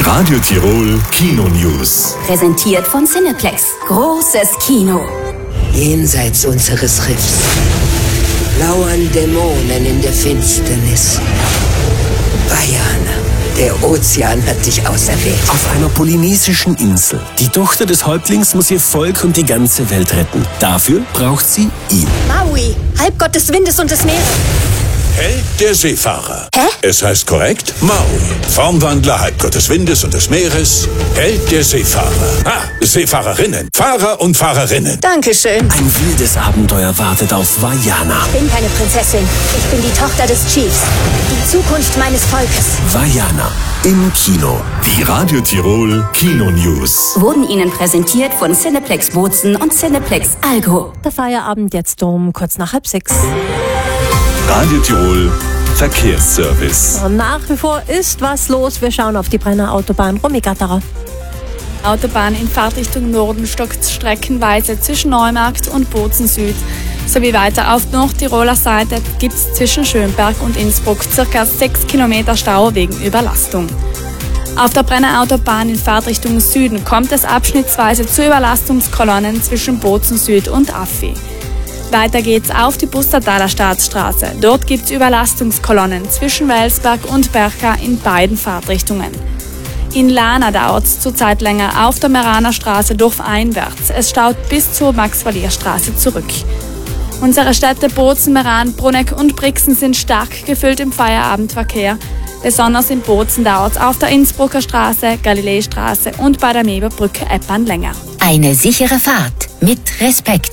Radio Tirol Kino News. Präsentiert von Cineplex. Großes Kino. Jenseits unseres Riffs lauern Dämonen in der Finsternis. Vajana, der Ozean hat dich auserwählt. Auf einer polynesischen Insel. Die Tochter des Häuptlings muss ihr Volk und die ganze Welt retten. Dafür braucht sie ihn. Maui, Halbgott des Windes und des Meeres. Held der Seefahrer. Hä? Es heißt korrekt Maui. Formwandler, Halbgott des Windes und des Meeres. Held der Seefahrer. Seefahrerinnen. Fahrer und Fahrerinnen. Dankeschön. Ein wildes Abenteuer wartet auf Vajana. Ich bin keine Prinzessin. Ich bin die Tochter des Chiefs. Die Zukunft meines Volkes. Vajana im Kino. Die Radio Tirol Kino News. Wurden Ihnen präsentiert von Cineplex Bozen und Cineplex Algo. Der Feierabend jetzt um kurz nach 5:30. Radio Tirol Verkehrsservice. Nach wie vor ist was los. Wir schauen auf die Brenner Autobahn. Romy Gatterer. Autobahn in Fahrtrichtung Norden stockt streckenweise zwischen Neumarkt und Bozen Süd. Sowie weiter auf Nordtiroler Seite gibt es zwischen Schönberg und Innsbruck ca. 6 Kilometer Stau wegen Überlastung. Auf der Brenner Autobahn in Fahrtrichtung Süden kommt es abschnittsweise zu Überlastungskolonnen zwischen Bozen Süd und Affi. Weiter geht's auf die Pustertaler Staatsstraße. Dort gibt's Überlastungskolonnen zwischen Welsberg und Berka in beiden Fahrtrichtungen. In Lana dauert's zurzeit länger auf der Meraner Straße dorfeinwärts. Es staut bis zur Max-Valier-Straße zurück. Unsere Städte Bozen, Meran, Bruneck und Brixen sind stark gefüllt im Feierabendverkehr. Besonders in Bozen dauert's auf der Innsbrucker Straße, Galileistraße und bei der Meberbrücke Eppern länger. Eine sichere Fahrt mit Respekt.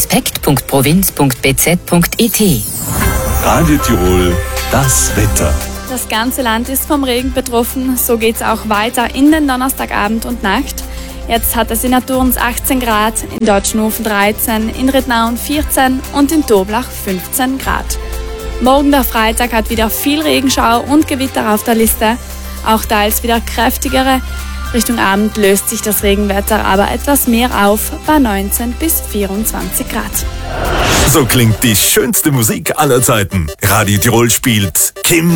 respekt.provinz.bz.it. Radio Tirol, das Wetter. Das ganze Land ist vom Regen betroffen. So geht's auch weiter in den Donnerstagabend und Nacht. Jetzt hat es in Naturns 18 Grad, in Deutschenhofen 13, in Rittnauen 14 und in Toblach 15 Grad. Morgen der Freitag hat wieder viel Regenschauer und Gewitter auf der Liste. Auch teils wieder kräftigere. Richtung Abend löst sich das Regenwetter aber etwas mehr auf, bei 19 bis 24 Grad. So klingt die schönste Musik aller Zeiten. Radio Tirol spielt Kim